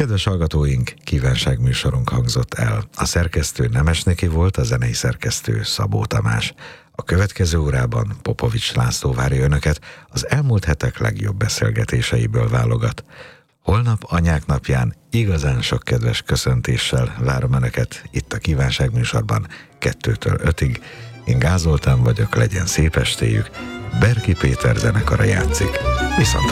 Kedves hallgatóink, kívánságműsorunk hangzott el. A szerkesztő Nemes Niki volt, a zenei szerkesztő Szabó Tamás. A következő órában Popovics László várja önöket, az elmúlt hetek legjobb beszélgetéseiből válogat. Holnap Anyák napján igazán sok kedves köszöntéssel várom önöket itt a kívánságműsorban 2-től 5-ig. Én Gál Zoltán vagyok, legyen szép estéjük. Berki Péter zenekara játszik. Viszont